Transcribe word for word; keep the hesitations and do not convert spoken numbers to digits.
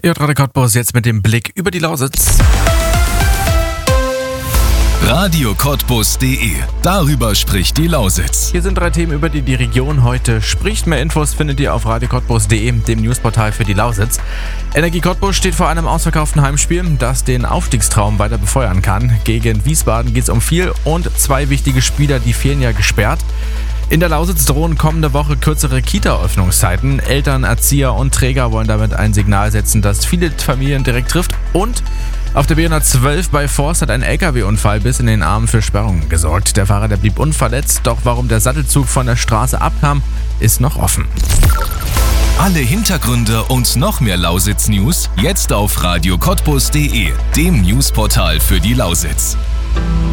Ja, Radio Cottbus jetzt mit dem Blick über die Lausitz. Radio Cottbus punkt de. Darüber spricht die Lausitz. Hier sind drei Themen, über die die Region heute spricht. Mehr Infos findet ihr auf Radio Cottbus punkt de, dem Newsportal für die Lausitz. Energie Cottbus steht vor einem ausverkauften Heimspiel, das den Aufstiegstraum weiter befeuern kann. Gegen Wiesbaden geht es um viel und zwei wichtige Spieler, die fehlen ja gesperrt. In der Lausitz drohen kommende Woche kürzere Kita-Öffnungszeiten. Eltern, Erzieher und Träger wollen damit ein Signal setzen, das viele Familien direkt trifft. Und auf der B hundertzwölf bei Forst hat ein L K W-Unfall bis in den Arm für Sperrungen gesorgt. Der Fahrer, der blieb unverletzt, doch warum der Sattelzug von der Straße abkam, ist noch offen. Alle Hintergründe und noch mehr Lausitz-News jetzt auf Radio Cottbus punkt de, dem Newsportal für die Lausitz.